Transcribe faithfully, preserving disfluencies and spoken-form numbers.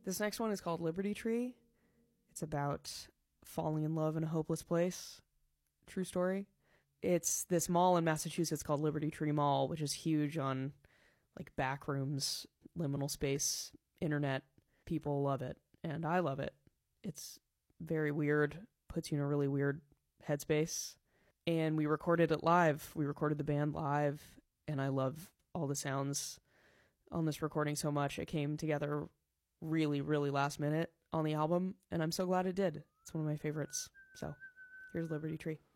This next one is called Liberty Tree. It's about falling in love in a hopeless place. True story. It's this mall in Massachusetts called Liberty Tree Mall, which is huge on like back rooms, liminal space, internet. People love it, and I love it. It's very weird, puts you in a really weird headspace. And we recorded it live. We recorded the band live, and I love all the sounds on this recording so much. It came together really, really last minute on the album, and I'm so glad it did. It's one of my favorites. So here's Liberty Tree.